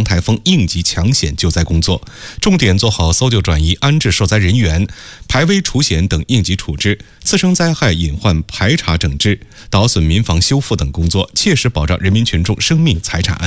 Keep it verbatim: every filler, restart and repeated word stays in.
台风应急抢险救灾工作，重点做好搜救转移、安置受灾人员、排危除险等应急处置、次生灾害隐患排查整治、捣损民房修复等工作，切实保障人民群众生命财产安全。